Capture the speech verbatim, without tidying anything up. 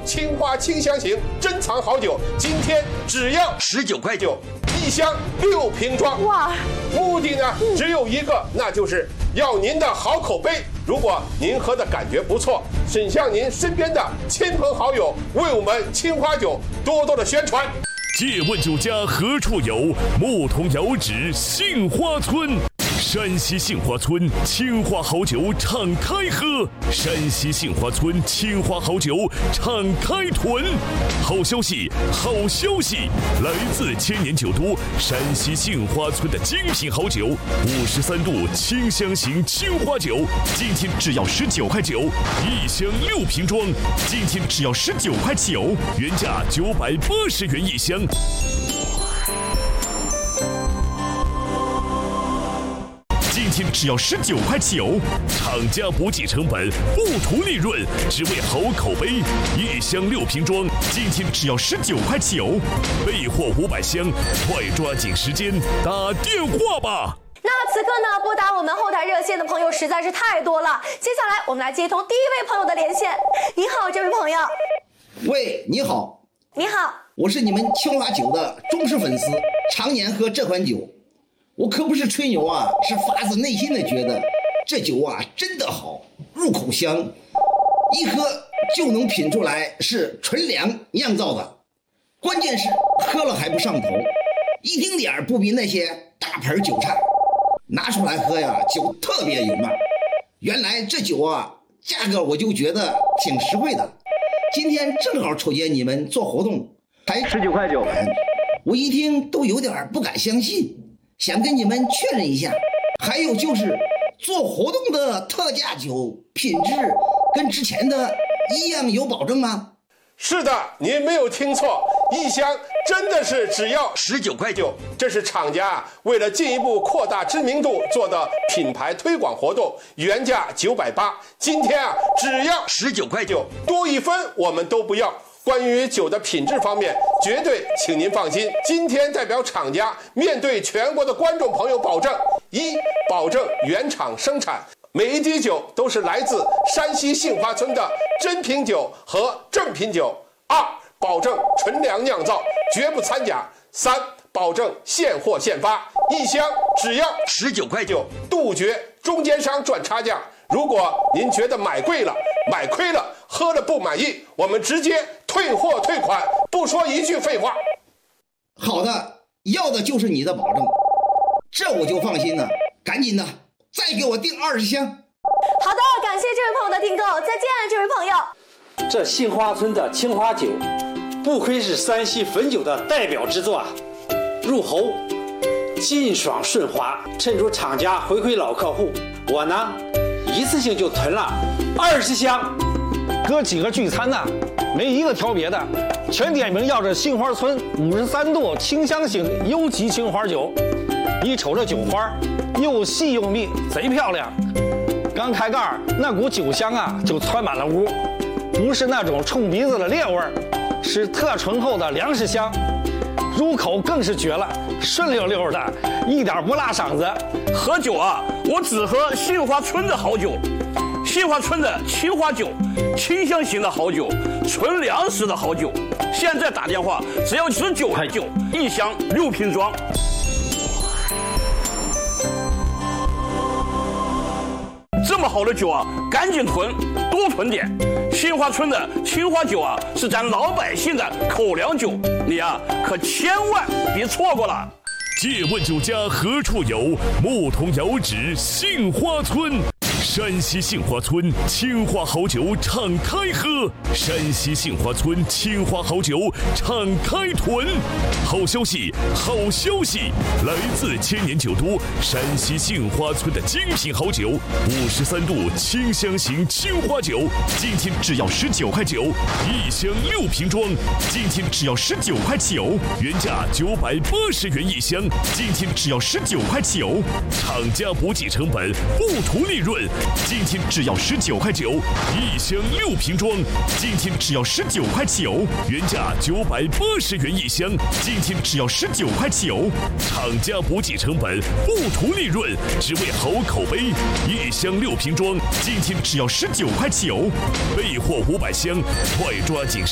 青花清香型珍藏好酒，今天只要十九块九一箱六瓶装。 哇！ 目的呢只有一个，那就是要您的好口碑。如果您喝的感觉不错，请向您身边的亲朋好友为我们青花酒多多的宣传。 借问酒家何处有？牧童遥指杏花村。山西杏花村青花好酒敞开喝，山西杏花村青花好酒敞开囤。好消息，好消息！来自千年酒都山西杏花村的精品好酒，五十三度清香型青花酒，今天只要十九块九，一箱六瓶装，今天只要十九块九，原价九百八十元一箱。今天只要十九块九，厂家不计成本，不图利润，只为好口碑。一箱六瓶装，今天只要十九块九，备货五百箱，快抓紧时间打电话吧。 那此刻呢，拨打我们后台热线的朋友实在是太多了。接下来我们来接通第一位朋友的连线。你好，这位朋友。 喂，你好。 你好， 我是你们青花酒的忠实粉丝，常年喝这款酒。我可不是吹牛啊，是发自内心的觉得这酒啊真的好，入口香，一喝就能品出来是纯粮酿造的。关键是喝了还不上头，一丁点儿不比那些大盆酒差，拿出来喝呀酒特别有味。原来这酒啊价格我就觉得挺实惠的，今天正好瞅见你们做活动还十九块九， 我一听都有点不敢相信，想跟你们确认一下。还有就是做活动的特价酒品质跟之前的一样有保证吗？ 是的，您没有听错，一箱真的是只要十九块九。 这是厂家为了进一步扩大知名度做的品牌推广活动，原价九百八，今天啊只要十九块九， 多一分我们都不要。关于酒的品质方面，绝对请您放心。今天代表厂家面对全国的观众朋友保证：一，保证原厂生产，每一滴酒都是来自山西杏花村的真品酒和正品酒；二，保证纯粮酿造，绝不掺假；三，保证现货现发，一箱只要十九块九， 杜绝中间商赚差价。如果您觉得买贵了、买亏了、喝了不满意，我们直接退货退款，不说一句废话。 好的，要的就是你的保证，这我就放心了。赶紧的，再给我订二十箱。 好的，感谢这位朋友的订购，再见，这位朋友。 这杏花村的青花酒，不愧是山西汾酒的代表之作啊！入喉劲爽顺滑，趁着厂家回馈老客户，我呢一次性就囤了二十箱。 哥几个聚餐呢，没一个挑别的，全点名要这杏花村五十三度清香型优级青花酒。一瞅这酒花，又细又密，贼漂亮。刚开盖，那股酒香啊就窜满了屋，不是那种冲鼻子的烈味儿，是特醇厚的粮食香。入口更是绝了，顺溜溜的，一点不辣嗓子。 喝酒啊，我只喝杏花村的好酒，杏花村的青花酒，清香型的好酒，纯粮食的好酒。现在打电话只要十九块九，一箱六瓶装。这么好的酒啊，赶紧囤，多囤点。杏花村的青花酒啊，是咱老百姓的口粮酒，你啊可千万别错过了。 借问酒家何处有？牧童遥指杏花村。山西杏花村青花好酒敞开喝，山西杏花村青花好酒敞开囤。好消息，好消息！来自千年酒都山西杏花村的精品好酒，五十三度清香型青花酒，今天只要十九块九，一箱六瓶装，今天只要十九块九，原价九百八十元一箱，今天只要十九块九，厂家不计成本，不图利润。今天只要十九块九，一箱六瓶装，今天只要十九块九，原价九百八十元一箱，今天只要十九块九，厂家不计成本，不图利润，只为好口碑。一箱六瓶装，今天只要十九块九，备货五百箱，快抓紧